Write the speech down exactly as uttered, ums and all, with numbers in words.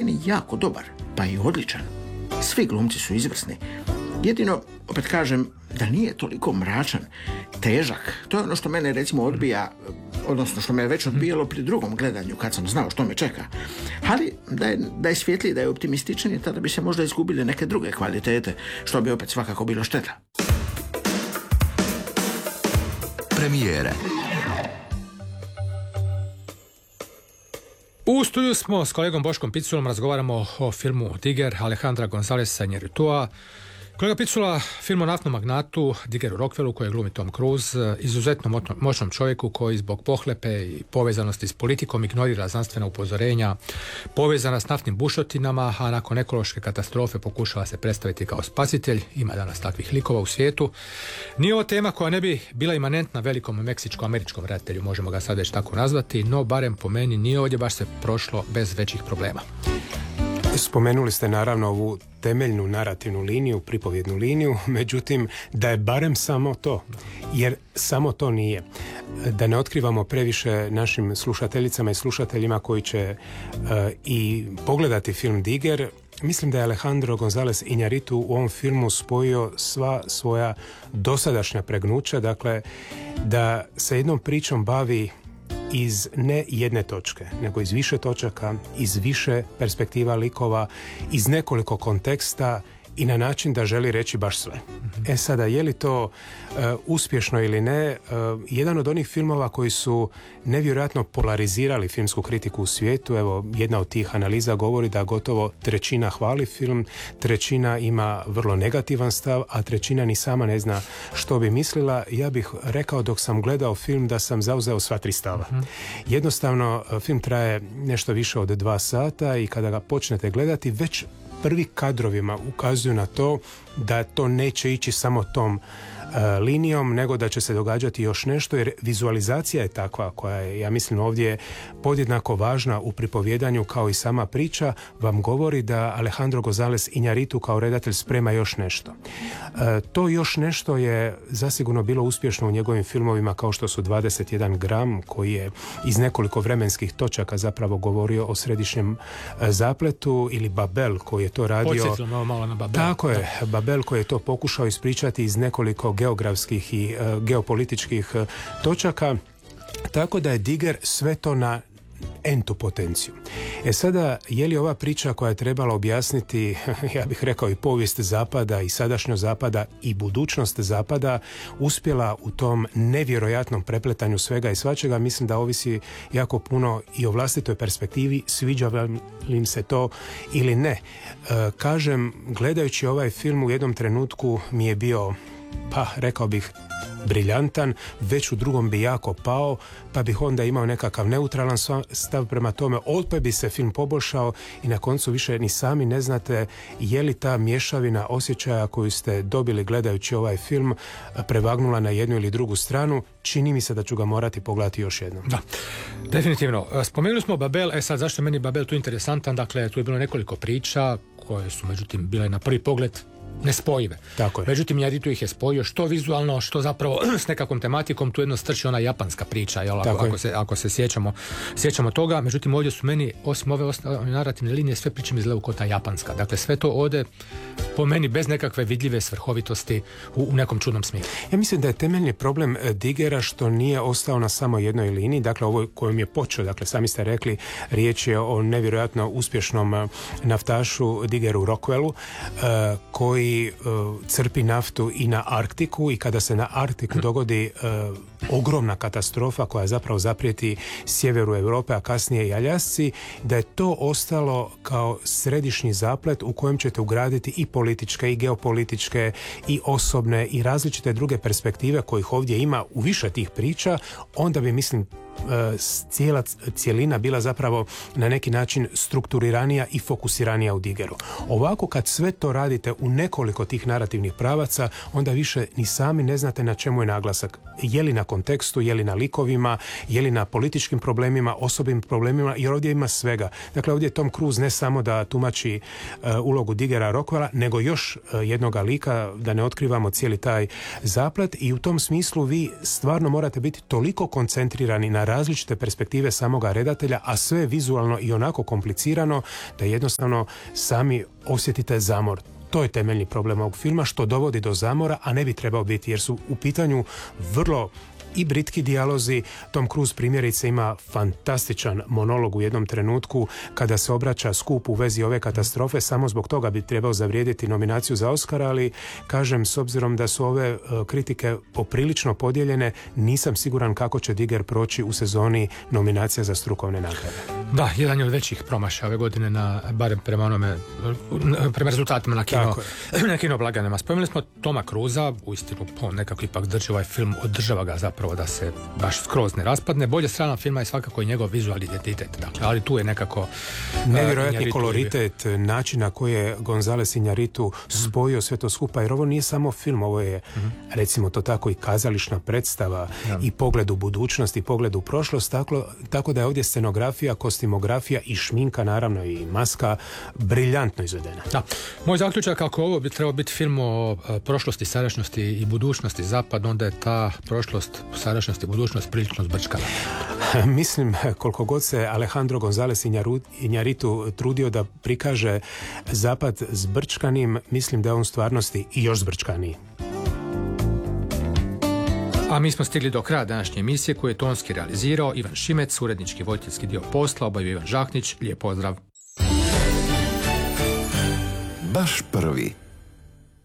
meni jako dobar, pa i odličan. Svi glumci su izvrsni. Jedino, opet kažem, da nije toliko mračan, težak. To je ono što mene recimo odbija, odnosno što me je već odbijalo pri drugom gledanju kad sam znao što me čeka. Ali da je, da je svjetliji, da je optimističniji, tada bi se možda izgubile neke druge kvalitete, što bi opet svakako bilo šteta. Premijere. U studiju smo s kolegom Boškom Piculom, razgovaramo o filmu Diger Alejandra Gonzalesa Iñárritua. Kolega Picula, film o naftnom magnatu Digeru Rockwellu koji glumi Tom Cruise, izuzetno moćnom čovjeku koji zbog pohlepe i povezanosti s politikom ignorira znanstvena upozorenja, povezana s naftnim bušotinama, a nakon ekološke katastrofe pokušava se predstaviti kao spasitelj. Ima danas takvih likova u svijetu. Nije ovo tema koja ne bi bila imanentna velikom meksičko-američkom redatelju, možemo ga sad već tako nazvati, no barem po meni nije ovdje baš se prošlo bez većih problema. Spomenuli ste naravno ovu temeljnu narativnu liniju, pripovjednu liniju, međutim da je barem samo to, jer samo to nije. Da ne otkrivamo previše našim slušateljicama i slušateljima koji će uh, i pogledati film Diger, mislim da je Alejandro González Iñárritu u ovom filmu spojio sva svoja dosadašnja pregnuća, dakle da se jednom pričom bavi iz ne jedne točke, nego iz više točaka, iz više perspektiva likova, iz nekoliko konteksta i na način da želi reći baš sve. Mm-hmm. E sada, je li to uh, uspješno ili ne? Uh, jedan od onih filmova koji su nevjerojatno polarizirali filmsku kritiku u svijetu, evo, jedna od tih analiza govori da gotovo trećina hvali film, trećina ima vrlo negativan stav, a trećina ni sama ne zna što bi mislila. Ja bih rekao dok sam gledao film da sam zauzeo sva tri stava. Mm-hmm. Jednostavno, film traje nešto više od dva sata i kada ga počnete gledati, već prvi kadrovima ukazuju na to da to neće ići samo tom uh, linijom, nego da će se događati još nešto, jer vizualizacija je takva koja je, ja mislim, ovdje podjednako važna u pripovjedanju kao i sama priča, vam govori da Alejandro González Iñárritu kao redatelj sprema još nešto. Uh, to još nešto je zasigurno bilo uspješno u njegovim filmovima kao što su dvadeset jedan gram, koji je iz nekoliko vremenskih točaka zapravo govorio o središnjem uh, zapletu, ili Babel koji je to radio. Podsjetilo malo na Babel. Tako je, Babel koji je to pokušao ispričati iz nekoliko geografskih i uh, geopolitičkih uh, točaka, tako da je Diger sve to na entu potenciju. E sada, je li ova priča koja je trebala objasniti, ja bih rekao, i povijest Zapada i sadašnjost Zapada i budućnost Zapada uspjela u tom nevjerojatnom prepletanju svega i svačega? Mislim da ovisi jako puno i o vlastitoj perspektivi, sviđa li im se to ili ne. E, kažem, gledajući ovaj film u jednom trenutku mi je bio, pa rekao bih, briljantan, već u drugom bi jako pao, pa bih onda imao nekakav neutralan stav prema tome, opet bi se film poboljšao i na koncu više ni sami ne znate je li ta mješavina osjećaja koju ste dobili gledajući ovaj film prevagnula na jednu ili drugu stranu. Čini mi se da ću ga morati pogledati još jednom. Da, definitivno. Spomenuli smo Babel, e sad zašto je meni Babel tu interesantan? Dakle, tu je bilo nekoliko priča koje su međutim bile na prvi pogled nespojive. Tako je. Međutim, Iñárritu ih je spojio što vizualno, što zapravo s nekakvom tematikom. Tu jedno strči ona japanska priča, jel, ako, ako, se, ako se sjećamo, sjećamo toga. Međutim, ovdje su meni, osim ove narativne linije, sve priče mi izgledaju kao ta japanska. Dakle, sve to ode po meni bez nekakve vidljive svrhovitosti u, u nekom čudnom smislu. Ja mislim da je temeljni problem Digera što nije ostao na samo jednoj liniji, dakle ovo kojom je počeo, dakle sami ste rekli, riječ je o nevjerojatno uspješnom naftašu Digeru Rockwellu, koji crpi naftu i na Arktiku, i kada se na Arktiku dogodi uh, ogromna katastrofa koja zapravo zaprijeti sjeveru Europe, a kasnije i Aljasci, da je to ostalo kao središnji zaplet u kojem ćete ugraditi i političke i geopolitičke i osobne i različite druge perspektive kojih ovdje ima u više tih priča, onda bi, mislim, cijela cijelina bila zapravo na neki način strukturiranija i fokusiranija u Digeru. Ovako kad sve to radite u nekoliko tih narativnih pravaca, onda više ni sami ne znate na čemu je naglasak. Je li na kontekstu, je li na likovima, je li na političkim problemima, osobnim problemima, jer ovdje ima svega. Dakle, ovdje je Tom Cruise ne samo da tumači uh, ulogu Digera Rockwella, nego još uh, jednoga lika, da ne otkrivamo cijeli taj zaplet, i u tom smislu vi stvarno morate biti toliko koncentrirani na različite perspektive samoga redatelja, a sve je vizualno i onako komplicirano da jednostavno sami osjetite zamor. To je temeljni problem ovog filma, što dovodi do zamora, a ne bi trebao biti, jer su u pitanju vrlo i britki dijalozi. Tom Cruise primjerice ima fantastičan monolog u jednom trenutku kada se obraća skupu u vezi ove katastrofe. Samo zbog toga bi trebao zavrijediti nominaciju za Oscara, ali kažem, s obzirom da su ove uh, kritike poprilično podijeljene, nisam siguran kako će Digger proći u sezoni nominacija za strukovne nagrade. Da, jedan je od većih promašaja ove godine, na, barem prema onome, prema rezultatima na kino, na kino blagdanima. Spomenuli smo Toma Cruisa, uistinu on nekako ipak drži ovaj film, održava ga zapravo da se baš skroz ne raspadne. Bolja strana filma je svakako i njegov vizualni identitet, dakle, ali tu je nekako nevjerojatni koloritet, način na koji je González Iñárritu spojio sve to skupa, jer ovo nije samo film, ovo je, mm-hmm. recimo to tako, i kazališna predstava, ja. i pogled u budućnost i pogled u prošlost, tako, tako da je ovdje scenografija, kostimografija i šminka, naravno i maska, briljantno izvedena. Da. Moj zaključak, kako ovo bi trebao biti film o prošlosti, sadašnjosti i budućnosti Zapad, onda je ta prošlost, sadašnjost i budućnost prilično zbrčkana. Mislim, koliko god se Alejandro González Iñárritu trudio da prikaže Zapad zbrčkanim, mislim da je on u stvarnosti i još zbrčkaniji. A mi smo stigli do kraja današnje emisije koju je tonski realizirao Ivan Šimec, urednički voditeljski dio posla obavio Ivan Žahnić. Lijep pozdrav. Baš prvi.